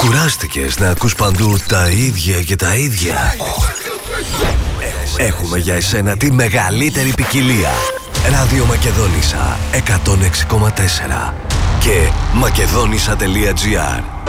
Κουράστηκες να ακούς παντού τα ίδια και τα ίδια? Έχουμε για εσένα τη μεγαλύτερη ποικιλία. Ράδιο Μακεδόνισσα 106,4 και μακεδόνισσα.gr.